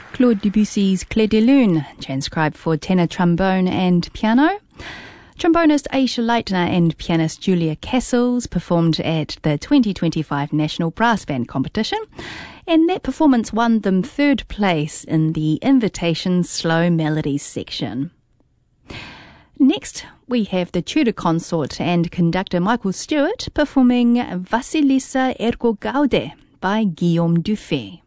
Claude Debussy's Clair de Lune, transcribed for tenor trombone and piano. Trombonist Aisha Leitner and pianist Julia Castles performed at the 2025 National Brass Band Competition, and that performance won them third place in the Invitation Slow Melodies section. Next, we have the Tudor Consort and conductor Michael Stewart performing Vasilisa Ergo Gaude by Guillaume Dufay.